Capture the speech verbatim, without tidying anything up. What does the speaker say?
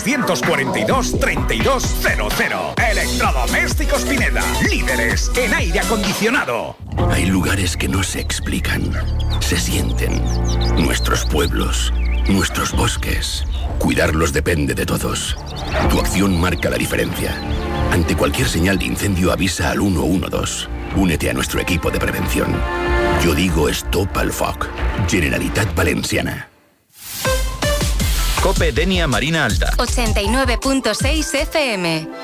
ciento cuarenta y dos, treinta y dos cero cero. Electrodomésticos Pineda, líderes en aire acondicionado. Hay lugares que no se explican, se sienten. Nuestros pueblos, nuestros bosques. Cuidarlos depende de todos. Tu acción marca la diferencia. Ante cualquier señal de incendio avisa al uno uno dos. Únete a nuestro equipo de prevención. Yo digo Stop al Foc. Generalitat Valenciana. COPE Denia Marina Alta. ochenta y nueve punto seis F M.